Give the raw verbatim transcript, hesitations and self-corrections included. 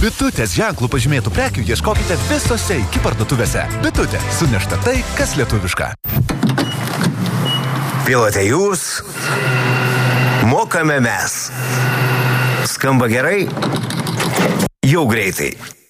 Bitutės ženklų pažymėtų prekių ieškokite visose iki parduotuvėse. Bitutė. Sunešta tai, kas lietuviška. Pilote jūs, mokame mes. Skamba gerai? Jau greitai.